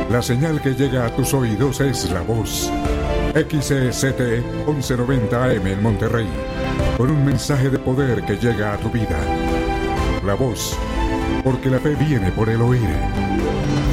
La señal que llega a tus oídos es La Voz. XECT 1190 AM en Monterrey. Con un mensaje de poder que llega a tu vida. La Voz, porque la fe viene por el oír.